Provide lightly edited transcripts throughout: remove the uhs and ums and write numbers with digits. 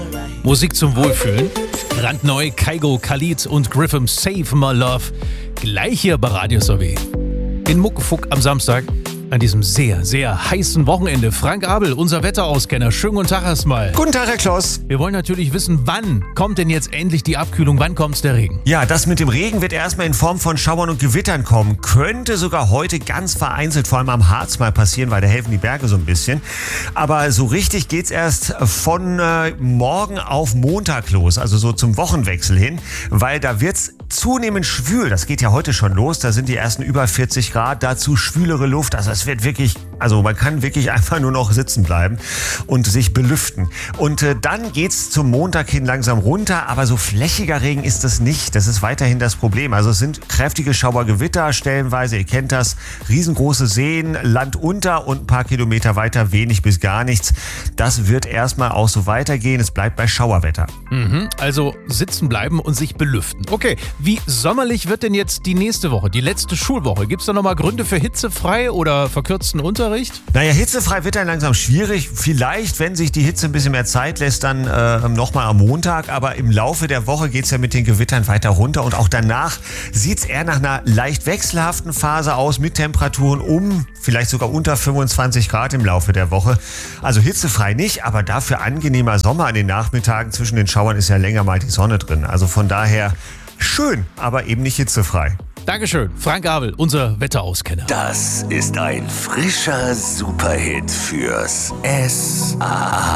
Musik zum Wohlfühlen. Brandneu Kygo, Khalid und Griffin Save My Love. Gleich hier bei Radio Sowie. In Muckefuck am Samstag. An diesem sehr, sehr heißen Wochenende. Frank Abel, unser Wetterauskenner. Schönen guten Tag erstmal. Guten Tag, Herr Kloss. Wir wollen natürlich wissen, wann kommt denn jetzt endlich die Abkühlung? Wann kommt der Regen? Ja, das mit dem Regen wird erstmal in Form von Schauern und Gewittern kommen. Könnte sogar heute ganz vereinzelt, vor allem am Harz mal passieren, weil da helfen die Berge so ein bisschen. Aber so richtig geht's erst von morgen auf Montag los, also so zum Wochenwechsel hin, weil da wird's zunehmend schwül. Das geht ja heute schon los. Da sind die ersten über 40 Grad, dazu schwülere Luft. Also es wird wirklich, man kann wirklich einfach nur noch sitzen bleiben und sich belüften. Und dann geht's zum Montag hin langsam runter, aber so flächiger Regen ist es nicht. Das ist weiterhin das Problem. Also es sind kräftige Schauergewitter stellenweise, ihr kennt das, riesengroße Seen, Land unter und ein paar Kilometer weiter wenig bis gar nichts. Das wird erstmal auch so weitergehen. Es bleibt bei Schauerwetter. Also sitzen bleiben und sich belüften. Okay, wie sommerlich wird denn jetzt die nächste Woche, die letzte Schulwoche? Gibt's da nochmal Gründe für hitzefrei oder verkürzten Unterricht? Naja, hitzefrei wird dann langsam schwierig. Vielleicht, wenn sich die Hitze ein bisschen mehr Zeit lässt, dann nochmal am Montag. Aber im Laufe der Woche geht's ja mit den Gewittern weiter runter. Und auch danach sieht's eher nach einer leicht wechselhaften Phase aus mit Temperaturen vielleicht sogar unter 25 Grad im Laufe der Woche. Also hitzefrei nicht, aber dafür angenehmer Sommer an den Nachmittagen. Zwischen den Schauern ist ja länger mal die Sonne drin. Also von daher schön, aber eben nicht hitzefrei. Dankeschön, Frank Abel, unser Wetterauskenner. Das ist ein frischer Superhit fürs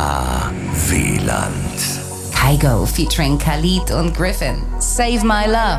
SAA-Wieland. Kygo featuring Khalid und Griffin. Save My Love.